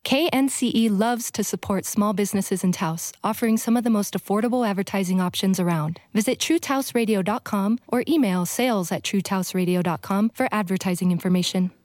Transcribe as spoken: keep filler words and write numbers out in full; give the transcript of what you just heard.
K N C E loves to support small businesses in Taos, offering some of the most affordable advertising options around. Visit true taos radio dot com or email sales at true taos radio dot com for advertising information.